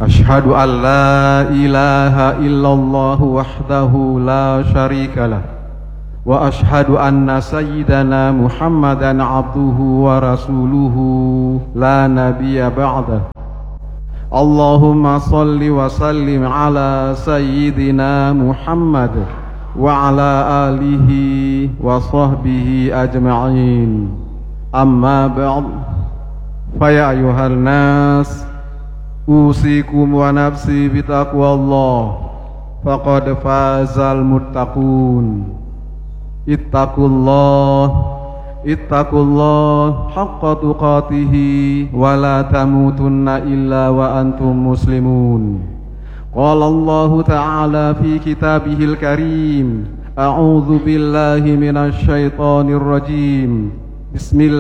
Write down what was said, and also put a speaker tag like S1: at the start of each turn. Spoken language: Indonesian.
S1: Asyhadu an la ilaha illallah wahdahu la syarikalah wa asyhadu anna sayyidana Muhammadan abduhu wa rasuluhu la nabiyya ba'dah. Allahumma salli wa sallim ala sayyidina Muhammad wa ala alihi wa sahbihi ajma'in. Amma ba'd, faya ayuhal nas, usikum wa nafsi bitaqwallah, faqad fazal muttaqun. Ittaqullah haqqa tuqatihi wa la tamutunna illa wa antum muslimun. Qala Allah ta'ala fi kitabihil karim, a'udzu billahi minasy syaithanir rajim. Bismillah.